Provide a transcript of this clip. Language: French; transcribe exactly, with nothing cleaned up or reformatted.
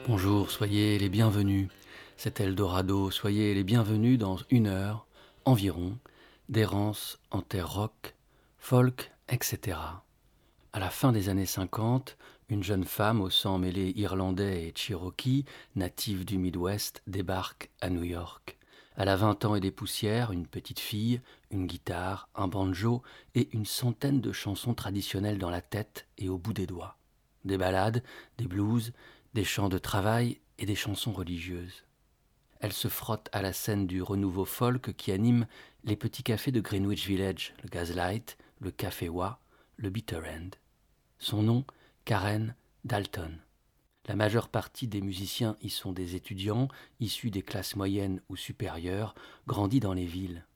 Bonjour, soyez les bienvenus. C'est Eldorado, soyez les bienvenus dans une heure environ d'errance en terre rock, folk, et cetera. À la fin des années cinquante, une jeune femme au sang mêlé irlandais et cherokee, native du Midwest, débarque à New York. Elle a vingt ans et des poussières, une petite fille, une guitare, un banjo et une centaine de chansons traditionnelles dans la tête et au bout des doigts. Des ballades, des blues, des chants de travail et des chansons religieuses. Elle se frotte à la scène du renouveau folk qui anime les petits cafés de Greenwich Village, le Gaslight, le Café Wa, le Bitter End. Son nom, Karen Dalton. La majeure partie des musiciens y sont des étudiants, issus des classes moyennes ou supérieures, grandis dans les villes.